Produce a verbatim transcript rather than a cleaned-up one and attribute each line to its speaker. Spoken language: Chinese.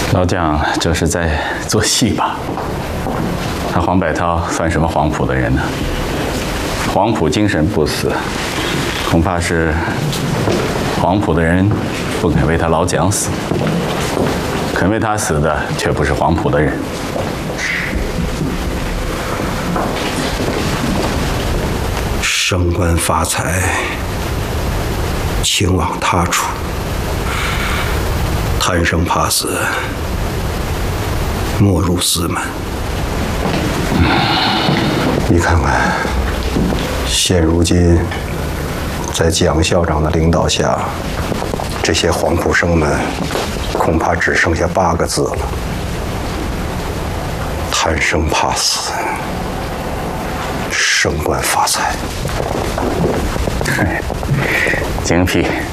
Speaker 1: 老蒋这是在做戏吧？他黄百韬算什么黄埔的人呢？黄埔精神不死，恐怕是黄埔的人不肯为他老蒋死，肯为他死的却不是黄埔的人。
Speaker 2: 升官发财，情往他处；贪生怕死，莫入私门。你看看，现如今在蒋校长的领导下，这些黄埔生们恐怕只剩下八个字了：贪生怕死，升官发财。
Speaker 1: 精辟。